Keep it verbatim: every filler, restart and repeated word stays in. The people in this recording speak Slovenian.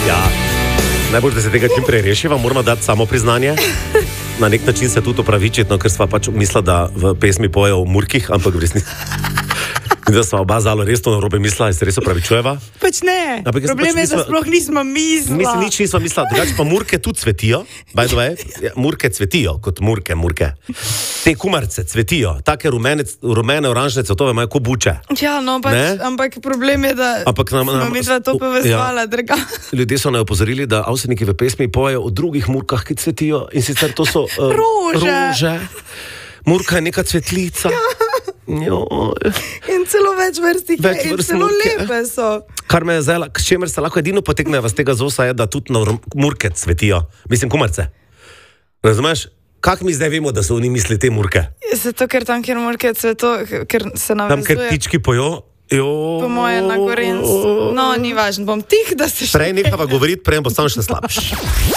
Ja. Najbolj, da se tega čim prej rešiva, moramo dati samo priznanje. Na nek način se tudi opravičiti, no, ker sva pač mislila, da v pesmi pojejo o murkih, ampak v resnici. Da sva oba zalo res to narobe mislila in se res opravičujeva. Pač ne, Ampak jaz problem pač je, da nisva- sploh nismo mislila. Mislim, nič nisva mislila, drugače pa murke tudi cvetijo, by the way, Ja, murke cvetijo, kot murke, murke. Te kumarce cvetijo, take rumene, rumene oranžne cvetove imajo kot buče. Ja, no, pač, Ne? ampak problem je, da Ampak nam- nam- smo mi dva to u- povezvala, ja. Drga. Ljudje so naj opozorili, da avseniki v pesmi pojejo o drugih murkah, ki cvetijo in sicer to so uh, Rože. rože. Murka je neka cvetlica. Jo. In celo več vrst jih Več je, in vrst celo murke. lepe so. Kar me je zdaj, k čemer se lahko edino potegneva z tega zosa, je, da tudi na rum- murke cvetijo. Mislim, kumarce. Razumeš? Kak mi zdaj vemo, da so oni mislili te murke? Zato, ker tam, kjer morke cveto, ker se Tam, ker navezuje, ptički pojo. Jo. po moje na Gorenc. No, ni važno, bom tih, da se še... Prej nehava govoriti, prej bo sam še slabši.